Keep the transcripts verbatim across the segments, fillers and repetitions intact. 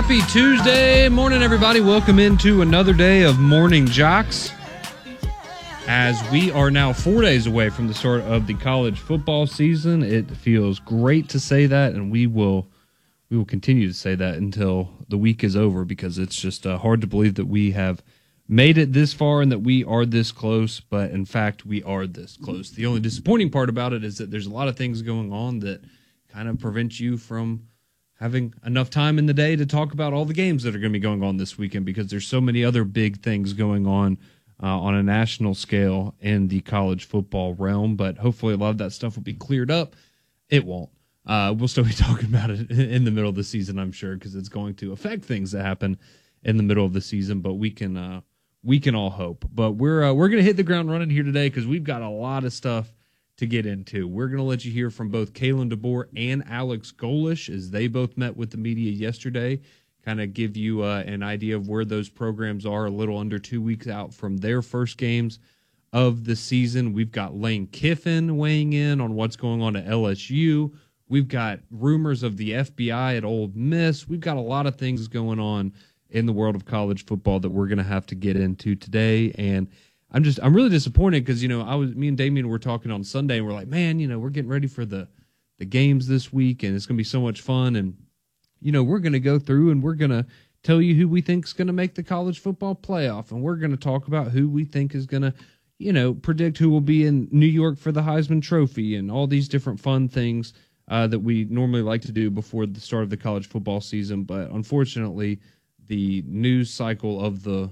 Happy Tuesday morning, everybody. Welcome into another day of Morning Jocks. As we are now four days away from the start of the college football season, it feels great to say that, and we will we will continue to say that until the week is over, because it's just uh, hard to believe that we have made it this far and that we are this close, but in fact, we are this close. The only disappointing part about it is that there's a lot of things going on that kind of prevent you from having enough time in the day to talk about all the games that are going to be going on this weekend, because there's so many other big things going on uh, on a national scale in the college football realm. But hopefully a lot of that stuff will be cleared up. It won't. Uh, we'll still be talking about it in the middle of the season, I'm sure, because it's going to affect things that happen in the middle of the season. But we can uh, we can all hope. But we're uh, we're going to hit the ground running here today, because we've got a lot of stuff to get into. We're going to let you hear from both Kalen DeBoer and Alex Golesh as they both met with the media yesterday, kind of give you uh, an idea of where those programs are a little under two weeks out from their first games of the season. We've got Lane Kiffin weighing in on what's going on at L S U. We've got rumors of the F B I at Ole Miss. We've got a lot of things going on in the world of college football that we're going to have to get into today. And I'm just, I'm really disappointed because, you know, I was, me and Damien were talking on Sunday, and we're like, man, you know, we're getting ready for the, the games this week, and it's going to be so much fun. And, you know, we're going to go through and we're going to tell you who we think is going to make the college football playoff. And we're going to talk about who we think is going to, you know, predict who will be in New York for the Heisman Trophy and all these different fun things uh, that we normally like to do before the start of the college football season. But unfortunately, the news cycle of the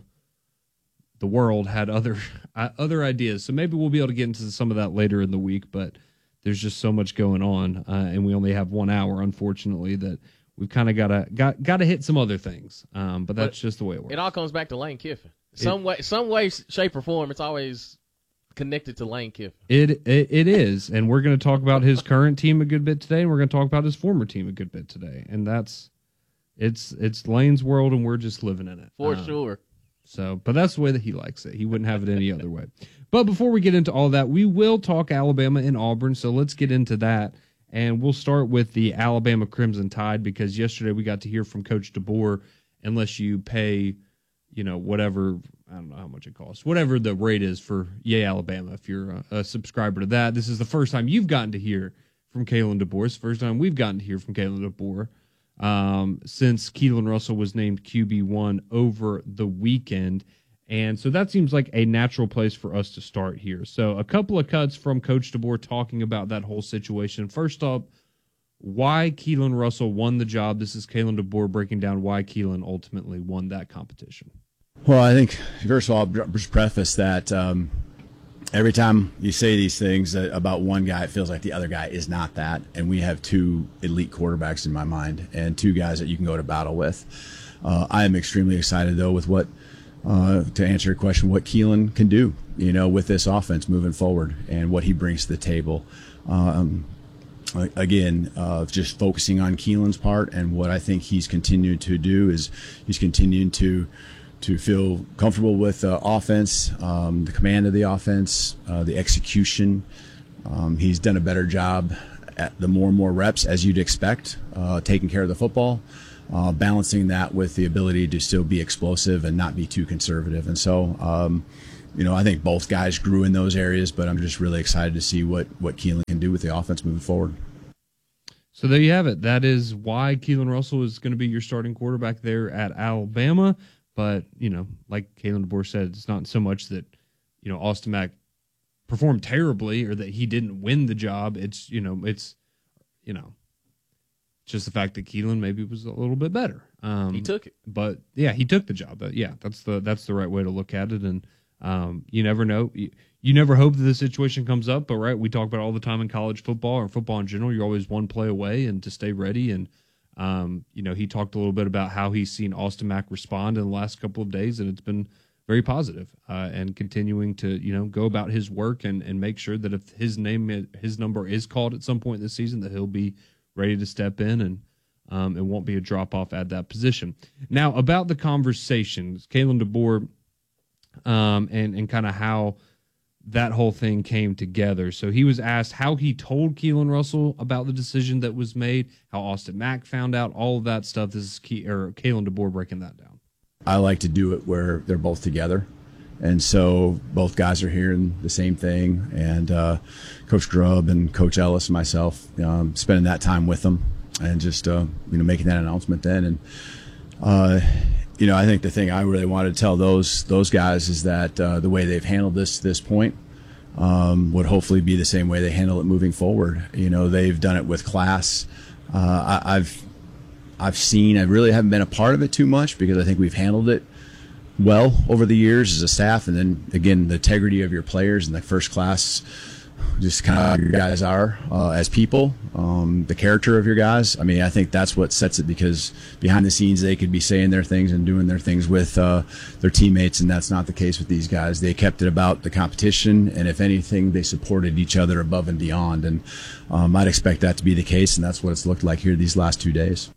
the world had other uh, other ideas. So maybe we'll be able to get into some of that later in the week, but there's just so much going on, uh, and we only have one hour, unfortunately, that we've kind of got to got got to hit some other things. Um, but that's but just the way it works. It all comes back to Lane Kiffin. Some it, way, some way, shape, or form, it's always connected to Lane Kiffin. It it, it is, and we're going to talk about his current team a good bit today, and we're going to talk about his former team a good bit today, and that's it's it's Lane's world, and we're just living in it for um, sure. So, but that's the way that he likes it. He wouldn't have it any other way. But before we get into all that, we will talk Alabama and Auburn. So let's get into that. And we'll start with the Alabama Crimson Tide, because yesterday we got to hear from Coach DeBoer, unless you pay, you know, whatever, I don't know how much it costs, whatever the rate is for Yay Alabama, if you're a, a subscriber to that. This is the first time you've gotten to hear from Kalen DeBoer. It's the first time we've gotten to hear from Kalen DeBoer. Um, since Keelan Russell was named Q B one over the weekend. And so that seems like a natural place for us to start here. So a couple of cuts from Coach DeBoer talking about that whole situation. First up, why Keelan Russell won the job. This is Kalen DeBoer breaking down why Keelan ultimately won that competition. Well, I think, first of all, I'll just preface that um, every time you say these things about one guy, it feels like the other guy is not that. And we have two elite quarterbacks in my mind, and two guys that you can go to battle with. Uh, I am extremely excited, though, with what, uh, to answer your question, what Keelan can do, you know, with this offense moving forward and what he brings to the table. Um, again, uh, just focusing on Keelan's part, and what I think he's continued to do is he's continuing to to feel comfortable with the uh, offense, um, the command of the offense, uh, the execution. Um, he's done a better job at the more and more reps, as you'd expect, uh, taking care of the football, uh, balancing that with the ability to still be explosive and not be too conservative. And so, um, you know, I think both guys grew in those areas, but I'm just really excited to see what, what Keelan can do with the offense moving forward. So there you have it. That is why Keelan Russell is going to be your starting quarterback there at Alabama. But, you know, like Kalen DeBoer said, it's not so much that, you know, Austin Mack performed terribly or that he didn't win the job. It's, you know, it's, you know, just the fact that Keelan maybe was a little bit better. Um, he took it. But, yeah, he took the job. But, yeah, that's the that's the right way to look at it. And um, you never know. You, you never hope that the situation comes up. But, right, we talk about it all the time in college football or football in general. You're always one play away and to stay ready. And, Um, you know, he talked a little bit about how he's seen Austin Mack respond in the last couple of days, and it's been very positive, uh, and continuing to, you know, go about his work and, and make sure that if his name, his number is called at some point this season, that he'll be ready to step in and um, it won't be a drop off at that position. Now, about the conversations, Kalen DeBoer um, and, and kind of how that whole thing came together. So he was asked how he told Keelan Russell about the decision that was made, how Austin Mack found out, all of that stuff. This is Ke- or Kalen DeBoer breaking that down. I like to do it where they're both together. And so both guys are hearing the same thing. And uh, Coach Grubb and Coach Ellis and myself, um, spending that time with them and just, uh, you know, making that announcement then. And, uh, you know, I think the thing I really wanted to tell those those guys is that uh, the way they've handled this to this point um, would hopefully be the same way they handle it moving forward. You know, they've done it with class. Uh, I, I've I've seen, I really haven't been a part of it too much because I think we've handled it well over the years as a staff. And then again, the integrity of your players and the first class, just kind of how your guys are uh, as people, um, the character of your guys. I mean, I think that's what sets it, because behind the scenes they could be saying their things and doing their things with uh, their teammates, and that's not the case with these guys. They kept it about the competition, and if anything, they supported each other above and beyond. And um, I'd expect that to be the case, and that's what it's looked like here these last two days.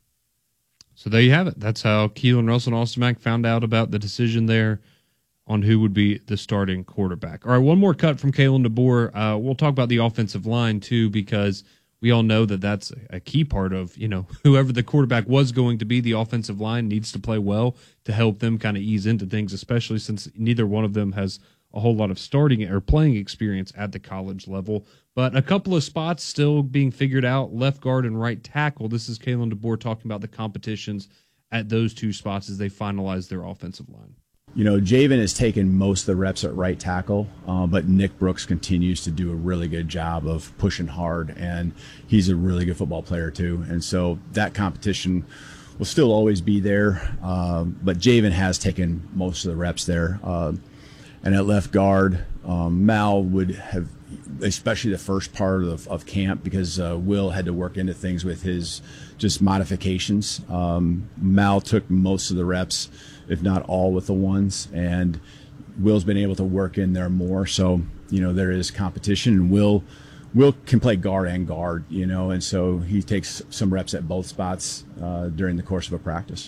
So there you have it. That's how Keelan Russell and Austin Mack found out about the decision there on who would be the starting quarterback. All right, one more cut from Kalen DeBoer. Uh, we'll talk about the offensive line too, because we all know that that's a key part of, you know, whoever the quarterback was going to be, the offensive line needs to play well to help them kind of ease into things, especially since neither one of them has a whole lot of starting or playing experience at the college level. But a couple of spots still being figured out, left guard and right tackle. This is Kalen DeBoer talking about the competitions at those two spots as they finalize their offensive line. You know, Javen has taken most of the reps at right tackle, uh, but Nick Brooks continues to do a really good job of pushing hard, and he's a really good football player too. And so that competition will still always be there, um, but Javen has taken most of the reps there. Uh, and at left guard, um, Mal would have, especially the first part of, of camp, because uh, Will had to work into things with his just modifications. Um, Mal took most of the reps, if not all, with the ones, and Will's been able to work in there more. So, you know, there is competition, and Will Will can play guard and guard, you know, and so he takes some reps at both spots uh, during the course of a practice.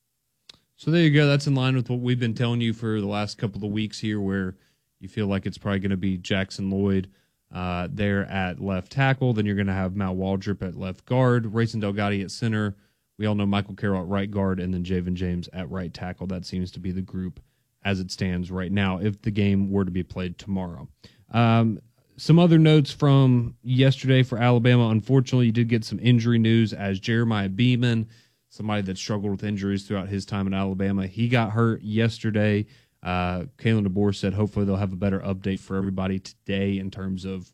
So there you go. That's in line with what we've been telling you for the last couple of weeks here, where you feel like it's probably going to be Jackson Lloyd uh, there at left tackle. Then you're going to have Mal Waldrop at left guard, Rayson Delgado at center. We all know Michael Carroll at right guard, and then Javen James at right tackle. That seems to be the group as it stands right now, if the game were to be played tomorrow. Um, some other notes from yesterday for Alabama. Unfortunately, you did get some injury news as Jeremiah Beeman, somebody that struggled with injuries throughout his time in Alabama, he got hurt yesterday. Uh, Kalen DeBoer said hopefully they'll have a better update for everybody today in terms of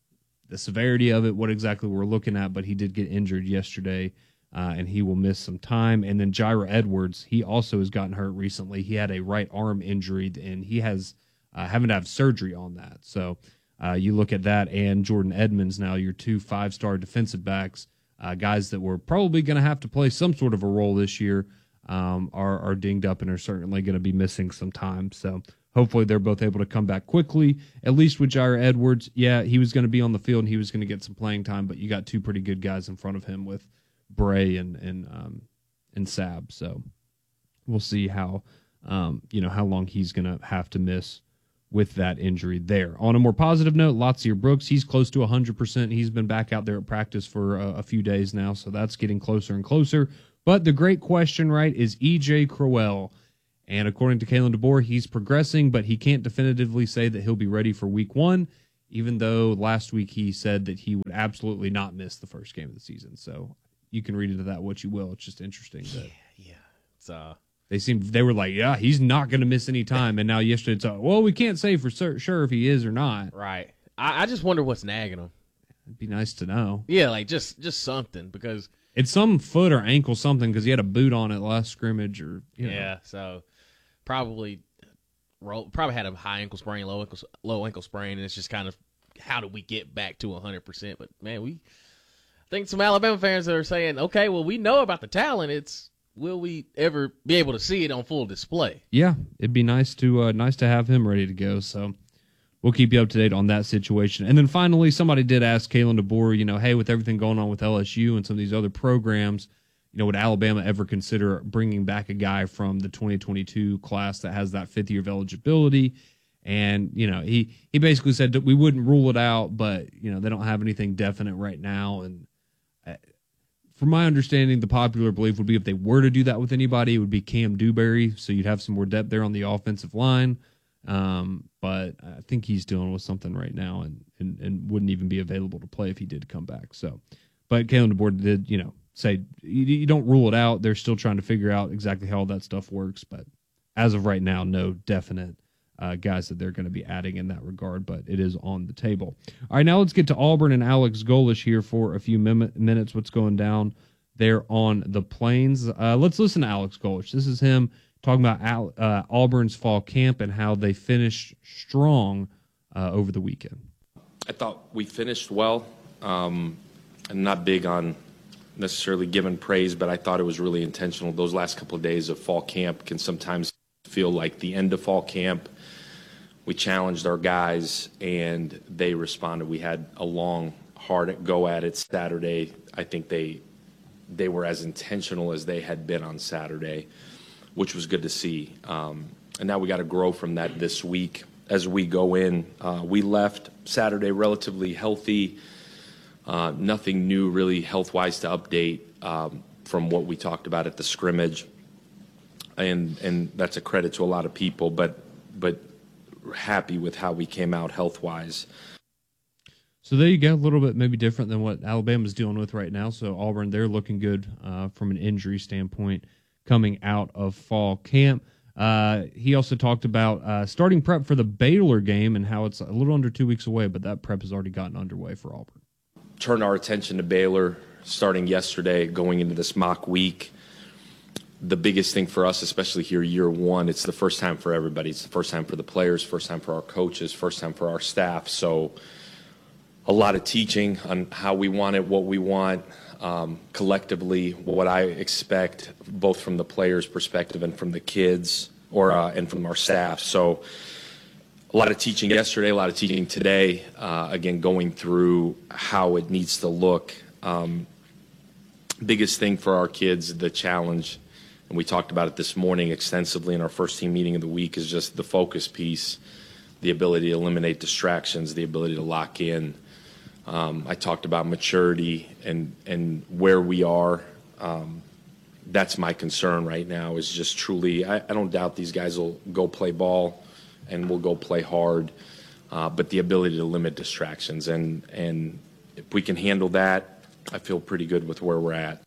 the severity of it, what exactly we're looking at, but he did get injured yesterday, uh, and he will miss some time. And then Jaira Edwards, he also has gotten hurt recently. He had a right arm injury, and he has uh, having to have surgery on that. So uh, you look at that, and Jordan Edmonds now, your two five-star defensive backs, Uh, guys that were probably going to have to play some sort of a role this year, um, are, are dinged up and are certainly going to be missing some time. So hopefully they're both able to come back quickly. At least with Jaira Edwards, yeah, he was going to be on the field and he was going to get some playing time, but you got two pretty good guys in front of him with Bray and and um, and Sab. So we'll see how um, you know how long he's going to have to miss with that injury there. On a more positive note, Latsier Brooks, he's close to one hundred percent. He's been back out there at practice for a, a few days now, so that's getting closer and closer. But the great question, right, is E J Crowell. And according to Kalen DeBoer, he's progressing, but he can't definitively say that he'll be ready for week one, even though last week he said that he would absolutely not miss the first game of the season. So you can read into that what you will. It's just interesting. That Yeah, yeah. It's, uh, They seemed they were like, yeah, he's not going to miss any time. And now yesterday it's like, well, we can't say for sur- sure if he is or not. right. I, I just wonder what's nagging him. It'd be nice to know. Yeah, like just just something, because It's some foot or ankle something because he had a boot on it last scrimmage, or you know. yeah, so probably roll, probably had a high ankle sprain, low ankle low ankle sprain, and it's just kind of how do we get back to one hundred percent? But man, we I think some Alabama fans that are saying, okay, well, we know about the talent. It's will we ever be able to see it on full display? Yeah, it'd be nice to uh, nice to have him ready to go. So we'll keep you up to date on that situation. And then finally, somebody did ask Kalen DeBoer, you know, hey, with everything going on with L S U and some of these other programs, you know, would Alabama ever consider bringing back a guy from the twenty twenty-two class that has that fifth year of eligibility? And, you know, he, he basically said that we wouldn't rule it out, but, you know, they don't have anything definite right now. And uh, from my understanding, the popular belief would be if they were to do that with anybody, it would be Cam Dewberry. So you'd have some more depth there on the offensive line. Um, but I think he's dealing with something right now and, and, and wouldn't even be available to play if he did come back. So, but Kalen DeBoer did, you know, say you, you don't rule it out. They're still trying to figure out exactly how all that stuff works. But as of right now, no definite uh, guys that they're going to be adding in that regard, but it is on the table. All right, now let's get to Auburn and Alex Golesh here for a few min- minutes. What's going down there on the Plains? Uh, let's listen to Alex Golesh. This is him talking about Al- uh, Auburn's fall camp and how they finished strong uh, over the weekend. I thought we finished well. Um, I'm not big on necessarily giving praise, but I thought it was really intentional. Those last couple of days of fall camp can sometimes feel like the end of fall camp. We challenged our guys, and they responded. We had a long, hard go at it Saturday. I think they they were as intentional as they had been on Saturday, which was good to see. Um, and now we got to grow from that this week as we go in. Uh, we left Saturday relatively healthy. Uh, nothing new really health-wise to update um, from what we talked about at the scrimmage. And and that's a credit to a lot of people, but but happy with how we came out health-wise. So there you go, a little bit maybe different than what Alabama's dealing with right now. So Auburn, they're looking good uh, from an injury standpoint coming out of fall camp. Uh, he also talked about uh, starting prep for the Baylor game and how it's a little under two weeks away, but that prep has already gotten underway for Auburn. Turned our attention to Baylor starting yesterday, going into this mock week. The biggest thing for us, especially here year one, it's the first time for everybody. It's the first time for the players, first time for our coaches, first time for our staff. So a lot of teaching on how we want it, what we want, um, collectively, what I expect, both from the players' perspective and from the kids, or uh, and from our staff. So a lot of teaching yesterday, a lot of teaching today, uh, again, going through how it needs to look. Um, biggest thing for our kids, the challenge, and we talked about it this morning extensively in our first team meeting of the week, is just the focus piece, the ability to eliminate distractions, the ability to lock in. Um, I talked about maturity and, and where we are. Um, that's my concern right now, is just truly, I, I don't doubt these guys will go play ball and will go play hard, uh, but the ability to limit distractions. And, and if we can handle that, I feel pretty good with where we're at.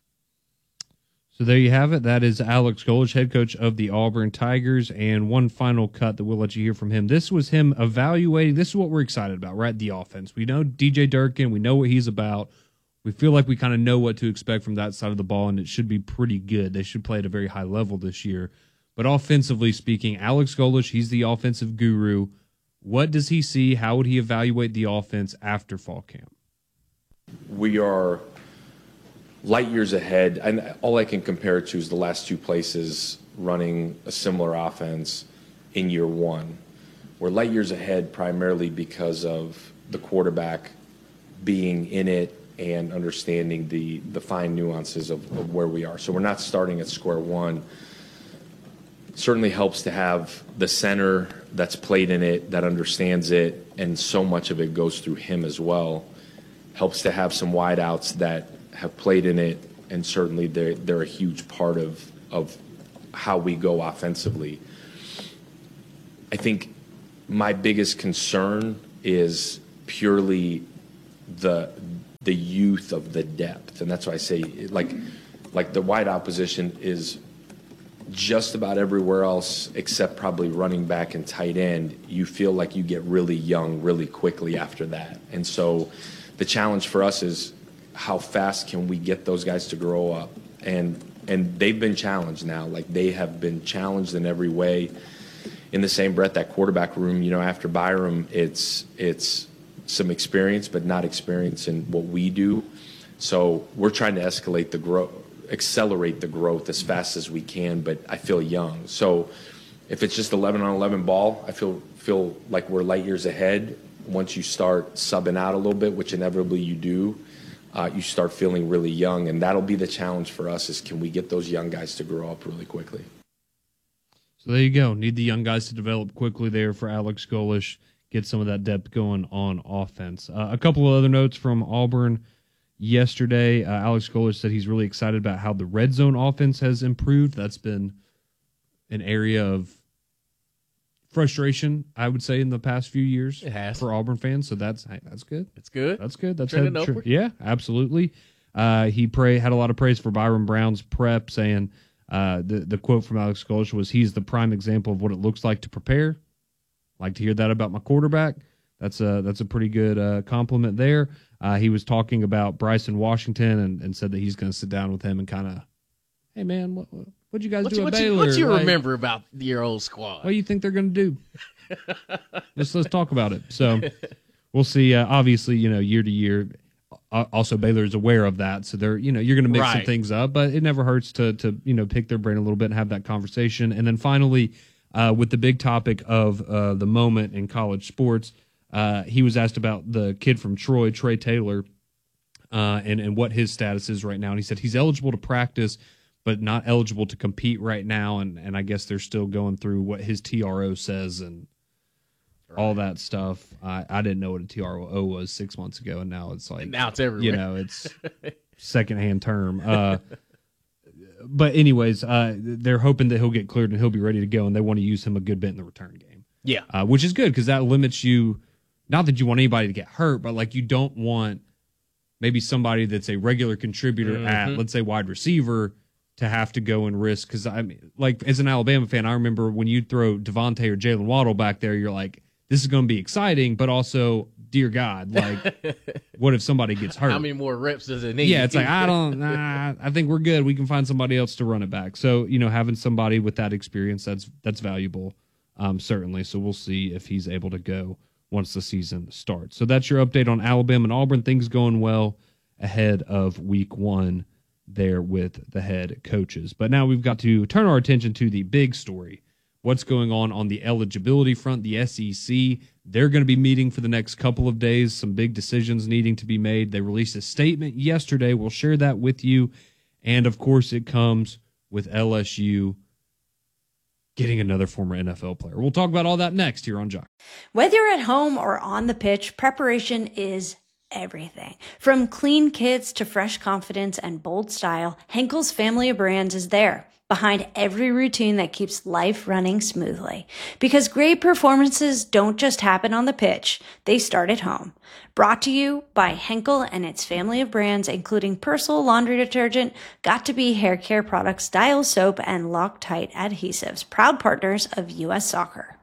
So there you have it. That is Alex Golesh, head coach of the Auburn Tigers. And one final cut that we'll let you hear from him. This was him evaluating. This is what we're excited about, right? The offense. We know D J Durkin. We know what he's about. We feel like we kind of know what to expect from that side of the ball, and it should be pretty good. They should play at a very high level this year. But offensively speaking, Alex Golesh, he's the offensive guru. What does he see? How would he evaluate the offense after fall camp? We are light years ahead, and all I can compare it to is the last two places running a similar offense in year one. We're light years ahead primarily because of the quarterback being in it and understanding the, the fine nuances of, of where we are. So we're not starting at square one. Certainly helps to have the center that's played in it, that understands it, and so much of it goes through him as well. Helps to have some wideouts that have played in it, and certainly they're, they're a huge part of, of how we go offensively. I think my biggest concern is purely the the youth of the depth, and that's why I say like like the wideout position is just about everywhere else except probably running back and tight end. You feel like you get really young really quickly after that, and so the challenge for us is how fast can we get those guys to grow up, and and they've been challenged now. Like they have been challenged in every way. In the same breath, that quarterback room, you know, after Byram, it's it's some experience, but not experience in what we do. So we're trying to escalate the growth, accelerate the growth as fast as we can. But I feel young. So if it's just eleven on eleven ball, I feel feel like we're light years ahead. Once you start subbing out a little bit, which inevitably you do, uh, you start feeling really young, and that'll be the challenge for us: is can we get those young guys to grow up really quickly? So there you go. Need the young guys to develop quickly there for Alex Golesh, get some of that depth going on offense. Uh, a couple of other notes from Auburn yesterday. Uh, Alex Golesh said he's really excited about how the red zone offense has improved. That's been an area of frustration, I would say, in the past few years it has. for Auburn fans. So that's hey, that's good. It's good. That's good. That's Trending head, upward. Yeah, absolutely. Uh, he pray, had a lot of praise for Byron Brown's prep, saying uh, the, the quote from Alex Golesh was, he's the prime example of what it looks like to prepare. Like to hear that about my quarterback. That's a, that's a pretty good uh, compliment there. Uh, he was talking about Bryson Washington and, and said that he's going to sit down with him and kind of, hey, man, what what'd you guys What do you, at what Baylor? you, what you Like, remember about your old squad? what do you think they're going to do? let's, let's talk about it. So we'll see. Uh, obviously, you know, year to year, uh, also Baylor is aware of that. So they're, you know, you're going to mix some Right. things up, but it never hurts to, to, you know, pick their brain a little bit and have that conversation. And then finally, uh, with the big topic of uh, the moment in college sports, uh, he was asked about the kid from Troy, Trey Taylor, uh, and, and what his status is right now. And he said he's eligible to practice, but not eligible to compete right now. And, and I guess they're still going through what his T R O says and all that stuff. I, I didn't know what a T R O was six months ago, and now it's like, And now it's everywhere. you know, it's secondhand term. Uh, but anyways, uh, they're hoping that he'll get cleared and he'll be ready to go, and they want to use him a good bit in the return game. Yeah. Uh, which is good because that limits you. Not that you want anybody to get hurt, but like you don't want maybe somebody that's a regular contributor Mm-hmm. at, let's say, wide receiver to have to go and risk. Because I mean, like as an Alabama fan, I remember when you throw Devontae or Jalen Waddle back there, you're like, this is going to be exciting, but also, dear God, like, what if somebody gets hurt? How many more reps does it need? Yeah, it's like, I don't, nah, I think we're good. We can find somebody else to run it back. So, you know, having somebody with that experience, that's that's valuable, um, certainly. So we'll see if he's able to go once the season starts. So that's your update on Alabama and Auburn. Things going well ahead of week one there with the head coaches. But now we've got to turn our attention to the big story. What's going on on the eligibility front, the S E C. They're going to be meeting for the next couple of days, some big decisions needing to be made. They released a statement yesterday. We'll share that with you. And, of course, it comes with L S U getting another former N F L player. We'll talk about all that next here on Jock. Whether you're at home or on the pitch, preparation is everything. From clean kits to fresh confidence and bold style, Henkel's family of brands is there, behind every routine that keeps life running smoothly. Because great performances don't just happen on the pitch, they start at home. Brought to you by Henkel and its family of brands, including Persil laundry detergent, Got2b hair care products, Dial soap, and Loctite adhesives, proud partners of U S Soccer.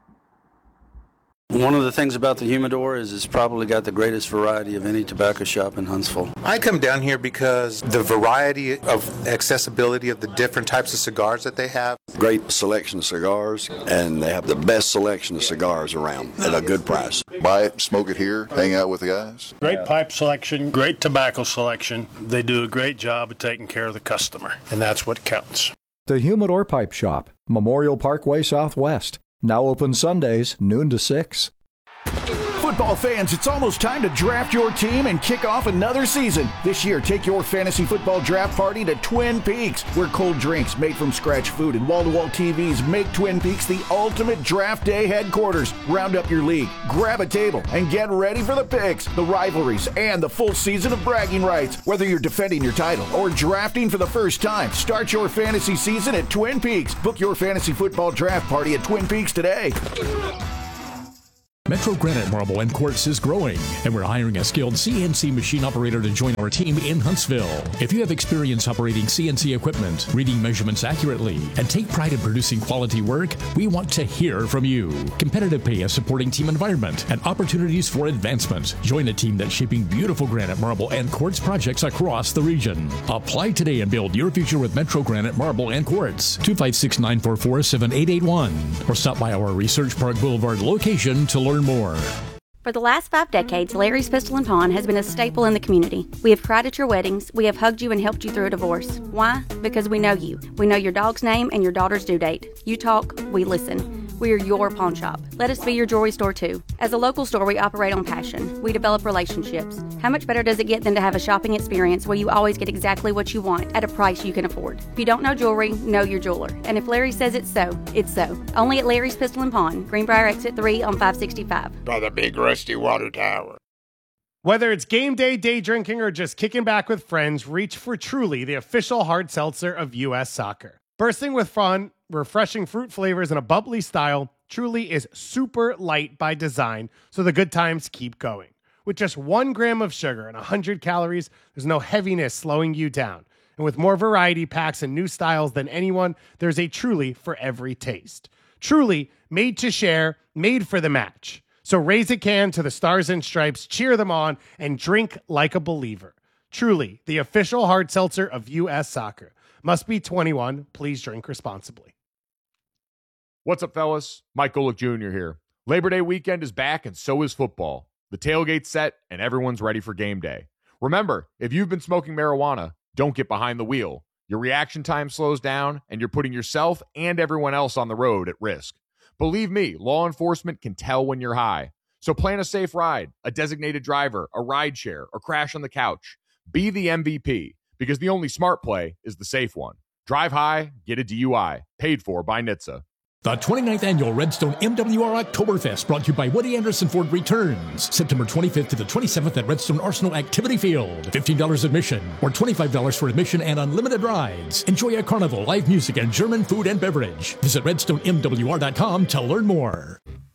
One of the things about the Humidor is it's probably got the greatest variety of any tobacco shop in Huntsville. I come down here because the variety of accessibility of the different types of cigars that they have. Great selection of cigars, and they have the best selection of cigars around at a good price. Buy it, smoke it here, hang out with the guys. Great pipe selection, great tobacco selection. They do a great job of taking care of the customer, and that's what counts. The Humidor Pipe Shop, Memorial Parkway Southwest. Now open Sundays, noon to six. Football fans, it's almost time to draft your team and kick off another season. This year, take your fantasy football draft party to Twin Peaks, where cold drinks, made from scratch food, and wall-to-wall T Vs make Twin Peaks the ultimate draft day headquarters. Round up your league, grab a table, and get ready for the picks, the rivalries, and the full season of bragging rights. Whether you're defending your title or drafting for the first time, start your fantasy season at Twin Peaks. Book your fantasy football draft party at Twin Peaks today. Metro Granite Marble and Quartz is growing, and we're hiring a skilled C N C machine operator to join our team in Huntsville. If you have experience operating C N C equipment, reading measurements accurately, and take pride in producing quality work, we want to hear from you. Competitive pay, a supporting team environment, and opportunities for advancement. Join a team that's shaping beautiful granite, marble, and quartz projects across the region. Apply today and build your future with Metro Granite Marble and Quartz. two five six, nine four four, seven eight eight one. Or stop by our Research Park Boulevard location to learn more. For the last five decades, Larry's Pistol and Pawn has been a staple in the community. We have cried at your weddings. We have hugged you and helped you through a divorce. Why? Because we know you. We know your dog's name and your daughter's due date. You talk, we listen. We are your pawn shop. Let us be your jewelry store too. As a local store, we operate on passion. We develop relationships. How much better does it get than to have a shopping experience where you always get exactly what you want at a price you can afford? If you don't know jewelry, know your jeweler. And if Larry says it's so, it's so. Only at Larry's Pistol and Pawn, Greenbrier Exit three on five sixty-five. By the big rusty water tower. Whether it's game day, day drinking, or just kicking back with friends, reach for Truly, the official hard seltzer of U S Soccer. Bursting with fun, refreshing fruit flavors, and a bubbly style, Truly is super light by design, so the good times keep going. With just one gram of sugar and one hundred calories, there's no heaviness slowing you down. And with more variety packs and new styles than anyone, there's a Truly for every taste. Truly, made to share, made for the match. So raise a can to the Stars and Stripes, cheer them on, and drink like a believer. Truly, the official hard seltzer of U S Soccer. Must be twenty-one. Please drink responsibly. What's up, fellas? Mike Golick Junior here. Labor Day weekend is back, and so is football. The tailgate's set, and everyone's ready for game day. Remember, if you've been smoking marijuana, don't get behind the wheel. Your reaction time slows down, and you're putting yourself and everyone else on the road at risk. Believe me, law enforcement can tell when you're high. So plan a safe ride, a designated driver, a ride share, or crash on the couch. Be the M V P, because the only smart play is the safe one. Drive high, get a D U I. Paid for by N H T S A. The twenty-ninth Annual Redstone M W R Oktoberfest, brought to you by Woody Anderson Ford, returns September twenty-fifth to the twenty-seventh at Redstone Arsenal Activity Field. fifteen dollars admission, or twenty-five dollars for admission and unlimited rides. Enjoy a carnival, live music, and German food and beverage. Visit redstone m w r dot com to learn more.